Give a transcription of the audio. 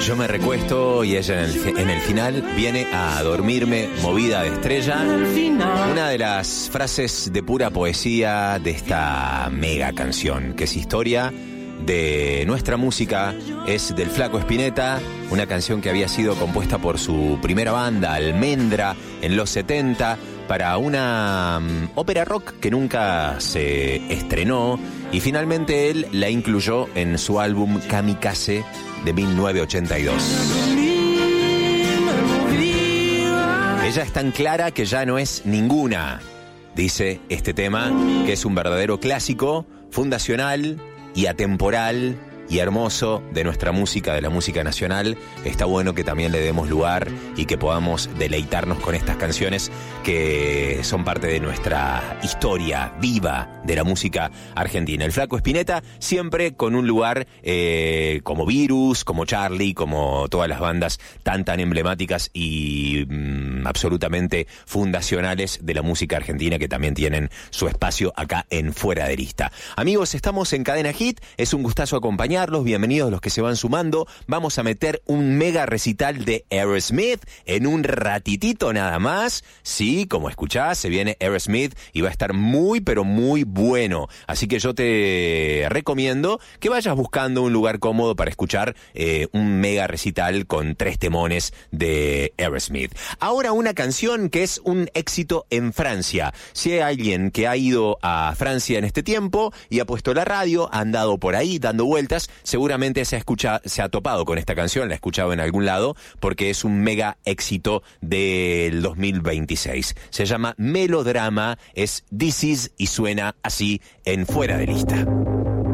Yo me recuesto y ella en el final viene a dormirme movida de estrella. Una de las frases de pura poesía de esta mega canción, que es historia de nuestra música, es del Flaco Spinetta, una canción que había sido compuesta por su primera banda, Almendra, en los 70, para una ópera rock que nunca se estrenó, y finalmente él la incluyó en su álbum Kamikaze de 1982. Ella es tan clara que ya no es ninguna, dice este tema, que es un verdadero clásico, fundacional y atemporal y hermoso de nuestra música, de la música nacional. Está bueno que también le demos lugar y que podamos deleitarnos con estas canciones que son parte de nuestra historia viva de la música argentina. El Flaco Spinetta siempre con un lugar como Virus, como Charlie, como todas las bandas tan emblemáticas y absolutamente fundacionales de la música argentina, que también tienen su espacio acá en Fuera de Lista. Amigos, estamos en Cadena Hit, es un gustazo acompañarlos. Bienvenidos los que se van sumando. Vamos a meter un mega recital de Aerosmith en un ratitito nada más. Sí, como escuchás, se viene Aerosmith y va a estar muy, pero muy bueno. Así que yo te recomiendo que vayas buscando un lugar cómodo para escuchar un mega recital con 3 temones de Aerosmith. Ahora una canción que es un éxito en Francia. Si hay alguien que ha ido a Francia en este tiempo y ha puesto la radio, ha andado por ahí dando vueltas, seguramente se ha topado con esta canción, la ha escuchado en algún lado, porque es un mega éxito del 2026. Se llama Melodrama, es This Is y suena así en Fuera de Lista.